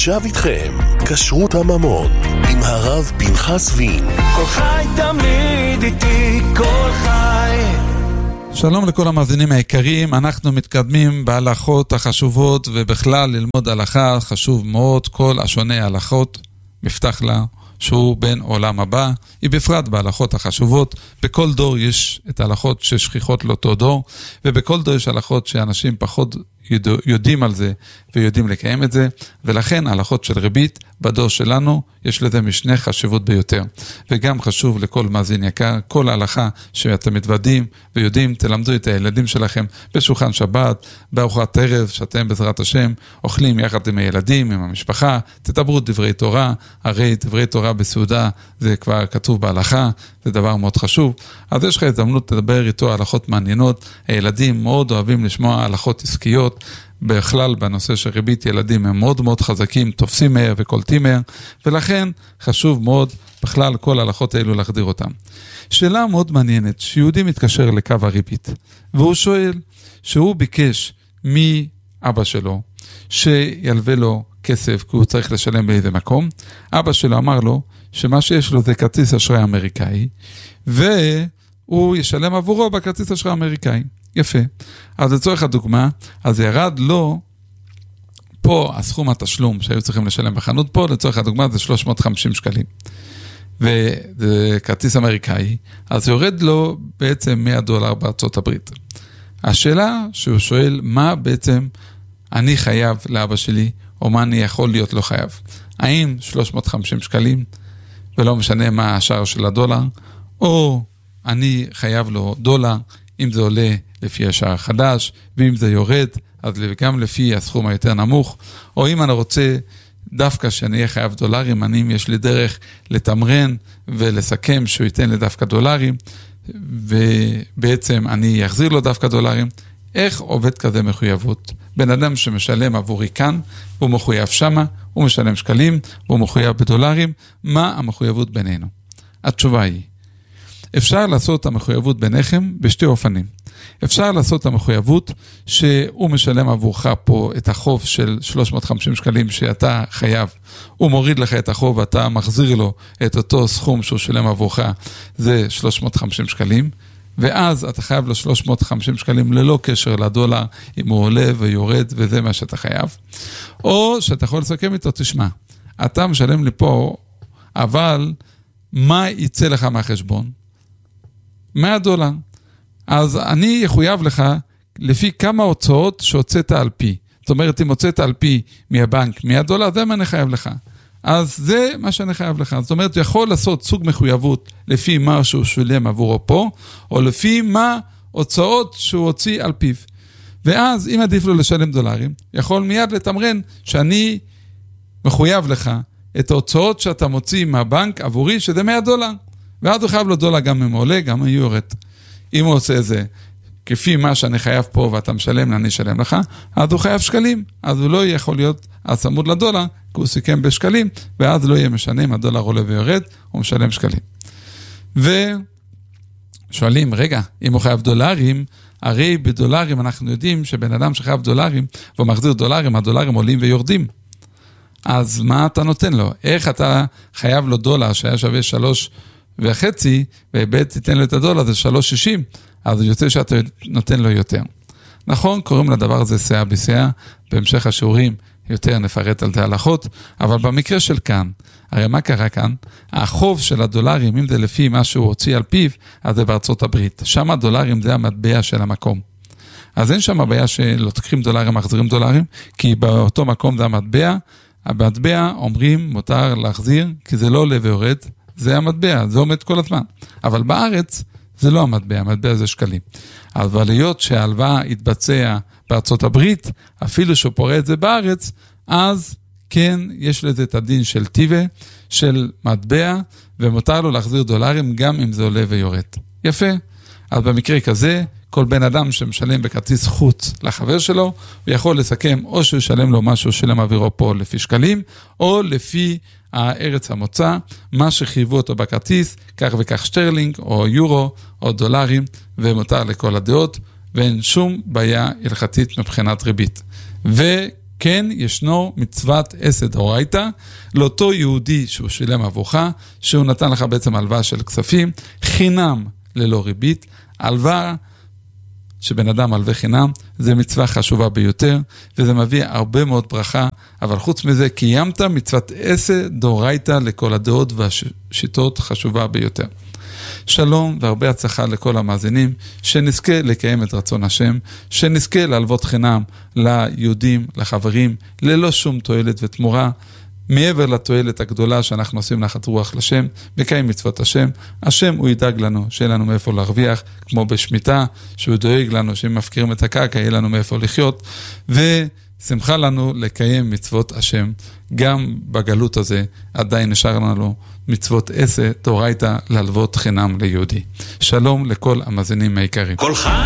עכשיו איתכם, כשרות הממון, עם הרב פנחס וין. כל חי תמיד איתי, כל חי. שלום לכל המאזינים היקרים, אנחנו מתקדמים בהלכות החשובות, ובכלל ללמוד הלכה חשוב מאוד, כל השונה ההלכות, מפתח לה שהוא בין עולם הבא, היא בפרט בהלכות החשובות. בכל דור יש את ההלכות ששכיחות לאותו דור, ובכל דור יש הלכות שאנשים פחות יודעים על זה ויודעים לקיים את זה, ולכן ההלכות של ריבית בדור שלנו יש לזה משנה חשיבות ביותר. וגם חשוב לכל מאזין יקר, כל ההלכה שאתם מתוודים ויודעים, תלמדו את הילדים שלכם בשולחן שבת, בארוחת ערב, שאתם בעזרת השם אוכלים יחד עם הילדים, עם המשפחה, תדברו דברי תורה, הרי דברי תורה בסעודה זה כבר כתוב בהלכה, זה דבר מאוד חשוב. אז יש לך הזדמנות לדבר איתו הלכות מעניינות, הילדים מאוד אוהבים לשמוע הלכות עסקיות, בכלל בנושא של ריבית ילדים הם מאוד מאוד חזקים, תופסים מהר וקולטים מהר, ולכן חשוב מאוד בכלל כל ההלכות האלו להחדיר אותם. שאלה מאוד מעניינת, שיהודי מתקשר לקו הריבית, והוא שואל שהוא ביקש מאבא שלו שילווה לו כסף, כי הוא צריך לשלם באיזה מקום. אבא שלו אמר לו שמה שיש לו זה כרטיס אשראי אמריקאי, והוא ישלם עבורו בכרטיס אשראי אמריקאי. יפה. אז לצורך הדוגמה, אז ירד לו פה הסכום התשלום שהיו צריכים לשלם בחנות, פה לצורך הדוגמה זה 350 שקלים. וזה כרטיס אמריקאי, אז יורד לו בעצם $100 בארצות הברית. השאלה שהוא שואל, מה בעצם אני חייב לאבא שלי, או מה אני יכול להיות לא חייב? האם 350 שקלים, ולא משנה מה השער של $1, או אני חייב לו $, אם זה עולה לפי השער החדש, ואם זה יורד, אז גם לפי הסכום היותר נמוך, או אם אני רוצה דווקא שאני אהיה חייב $, אם יש לי דרך לתמרן ולסכם שהוא ייתן לי דווקא $, ובעצם אני אחזיר לו דווקא $, איך עובד כזה מחויבות? בן אדם שמשלם עבורי כאן, הוא מחויב שמה, הוא משלם שקלים, הוא מחויב בדולרים, מה המחויבות בינינו? התשובה היא, אפשר לעשות את המחויבות ביניכם בשתי אופנים. אפשר לעשות את המחויבות שהוא משלם עבורך פה את החוב של 350 שקלים שאתה חייב. הוא מוריד לך את החוב ואתה מחזיר לו את אותו סכום שהוא שלם עבורך, זה 350 שקלים. ואז אתה חייב לו 350 שקלים ללא קשר $, אם הוא עולה ויורד וזה מה שאתה חייב. או שאתה יכול לסכם איתו, תשמע, אתה משלם לי פה, אבל מה יצא לך מהחשבון? $100. אז אני יחויב לך לפי כמה הוצאות שהוצאת על פי. זאת אומרת, אם הוצאת על פי מהבנק $100, זה מה אני חייב לך. אז זה מה שאני חייב לך. זאת אומרת, הוא יכול לעשות סוג מחויבות לפי מה שהוא שולם עבורו פה, או לפי מה הוצאות שהוא הוציא על פיו. ואז, אם עדיף לו לשלם $, יכול מיד לתמרן שאני מחויב לך את ההוצאות שאתה מוציא מהבנק עבורי, שזה $100. ואז הוא חייב לו $, גם אם עולה, גם אם יורד. אם הוא עושה זה כפי מה שאני חייב פה ואתה משלם, אני אשלם לך, אז הוא חייב שקלים. אז הוא לא יכול להיות הצמוד $, כי הוא סיכם בשקלים, ואז לא יהיה משנה אם $, עולה ויורד, הוא משלם שקלים. ושואלים, רגע, אם הוא חייב $, הרי בדולרים אנחנו יודעים שבן אדם שחייב $, והוא מחזיר $, $, עולים ויורדים. אז מה אתה נותן לו? איך אתה חייב לו $, שהיה שווה 3.5, ובית תיתן לו את $, זה 3.60, אז יוצא שאתה נותן לו יותר. נכון, קוראים לדבר הזה סאה בסאה, בהמשך השיעורים יותר נפרט על זה הלכות, אבל במקרה של כאן, הרי מה קרה כאן? החוב של $, אם זה לפי מה שהוא הוציא על פיו, אז זה בארצות הברית. שם $, זה המטבע של המקום. אז אין שם בעיה שלוקחים $, מחזירים $, כי באותו מקום זה המטבע אומרים מותר להחזיר, כי זה לא עולה ויורד, זה המטבע, זה עומד כל הזמן. אבל בארץ זה לא המטבע, המטבע זה שקלים. אבל להיות שההלוואה התבצע בארצות הברית, אפילו שהוא פורט את זה בארץ, אז כן, יש לזה את הדין של טיבה, של מטבע, ומותר לו להחזיר $, גם אם זה עולה ויורד. יפה. אז במקרה כזה, כל בן אדם שמשלם בכרטיס חוץ לחבר שלו, הוא יכול לסכם או שהוא ישלם לו משהו שלם עבירו פה לפי שקלים, או לפי הארץ המוצא, מה שחייבו אותו בכרטיס, כך וכך שטרלינג, או יורו, או $, ומותר לכל הדעות, ואין שום בעיה הלכתית מבחינת ריבית. כן, ישנו מצוות עשה דאורייתא, לאותו יהודי שהוא שילם עבורך, שהוא נתן לך בעצם הלוואה של כספים, חינם ללא ריבית, הלוואה שבן אדם מלווה חינם, זה מצווה חשובה ביותר, וזה מביא הרבה מאוד ברכה, אבל חוץ מזה, קיימת מצוות עשה דאורייתא לכל הדעות והשיטות חשובה ביותר. שלום והרבה הצלחה לכל המאזינים, שנזכה לקיים את רצון השם, שנזכה להלוות חינם ליהודים, לחברים, ללא שום תועלת ותמורה, מעבר לתועלת הגדולה שאנחנו עושים נחת רוח לשם, מקיים מצוות השם, השם הוא ידאג לנו, שיהיה לנו מאיפה להרוויח, כמו בשמיטה, שהוא דואג לנו, שאם מפקירים את הקרקע, יהיה לנו מאיפה לחיות, ושמחה לנו לקיים מצוות השם, גם בגלות הזה, עדיין נשאר לנו מצוות עשה דאורייתא להלוות חינם ליהודי. שלום לכל המאזינים היקרים.